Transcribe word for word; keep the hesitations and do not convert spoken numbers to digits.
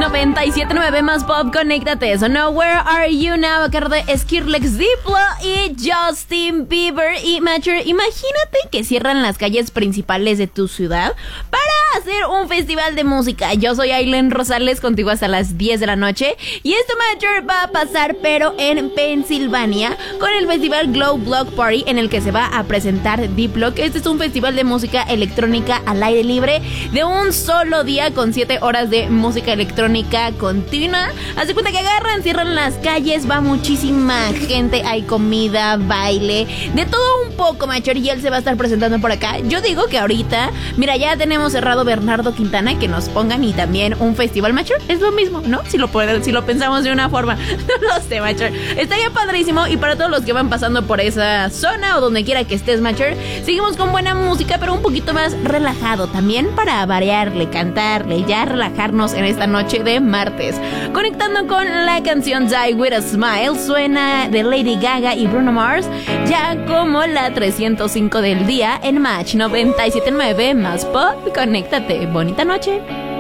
noventa y siete punto nueve más pop, conéctate. Eso no, Where Are You Now, a cargo de Skrillex, Diplo y Justin Bieber. Y Matcher, imagínate que cierran las calles principales de tu ciudad para hacer un festival de música. Yo soy Aileen Rosales, contigo hasta las diez de la noche. Y esto, Matcher, va a pasar, pero en Pensilvania, con el festival Glow Block Party, en el que se va a presentar Diplo, que este es un festival de música electrónica al aire libre de un solo día, con siete horas de música electrónica continua. Haz de cuenta que agarran, cierran las calles, va muchísima gente, hay comida, baile, de todo un poco, Matcher, y él se va a estar presentando por acá. Yo digo que ahorita, mira, ya tenemos cerrado Bernardo Quintana, que nos pongan y también un festival, Matcher, es lo mismo, ¿no? Si lo pueden, si lo pensamos de una forma, no lo sé, Matcher, estaría padrísimo. Y para todos los que van pasando por esa zona o donde quiera que estés, Matcher, seguimos con buena música, pero un poquito más relajado también, para variarle, cantarle, ya relajarnos en esta noche de martes. Conectando con la canción Die With A Smile, suena de Lady Gaga y Bruno Mars, ya como la trescientos cinco del día en Match noventa y siete punto nueve más pop. Conéctate, bonita noche.